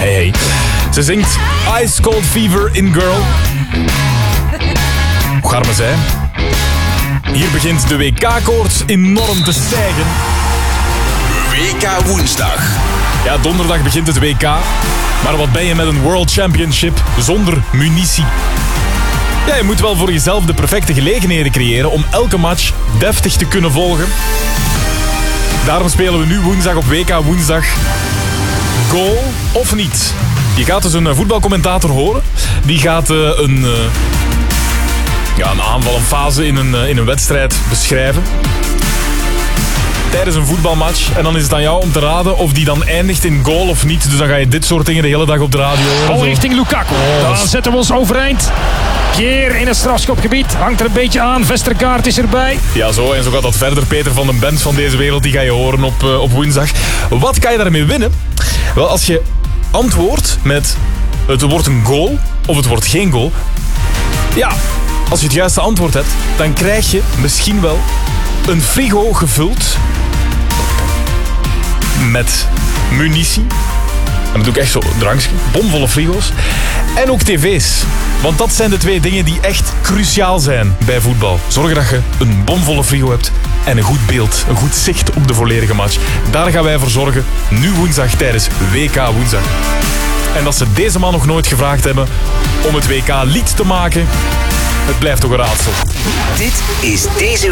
Hey. Ze zingt Ice Cold Fever in Girl. Hoe gaat het maar zijn? Hier begint de WK-koorts enorm te stijgen. WK woensdag. Ja, donderdag begint het WK. Maar wat ben je met een World Championship zonder munitie? Ja, je moet wel voor jezelf de perfecte gelegenheden creëren om elke match deftig te kunnen volgen. Daarom spelen we nu woensdag op WK woensdag goal of niet. Je gaat dus een voetbalcommentator horen. Die gaat een aanval, een fase in een wedstrijd beschrijven. Tijdens een voetbalmatch. En dan is het aan jou om te raden of die dan eindigt in goal of niet. Dus dan ga je dit soort dingen de hele dag op de radio horen. Bal richting Lukaku. Dan zetten we ons overeind. Keer in het strafschopgebied. Hangt er een beetje aan. Vestergaard is erbij. Ja, zo. En zo gaat dat verder. Peter van den Bent van deze wereld, die ga je horen op woensdag. Wat kan je daarmee winnen? Wel, als je antwoordt met het wordt een goal of het wordt geen goal. Ja, als je het juiste antwoord hebt, dan krijg je misschien wel een frigo gevuld met munitie. En dat doe ik echt zo, drankje, bomvolle frigo's. En ook tv's. Want dat zijn de twee dingen die echt cruciaal zijn bij voetbal. Zorg dat je een bomvolle frigo hebt en een goed beeld, een goed zicht op de volledige match. Daar gaan wij voor zorgen, nu woensdag tijdens WK woensdag. En dat ze deze man nog nooit gevraagd hebben om het WK lied te maken, het blijft toch een raadsel. Dit is deze